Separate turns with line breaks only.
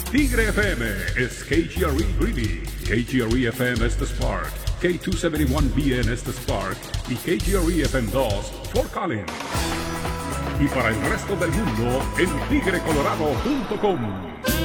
Tigre FM is KGRE Greeley, KGRE FM es The Spark, K271BN es The Spark y KGRE FM 2 Fort Collins. Y para el resto del mundo en tigrecolorado.com.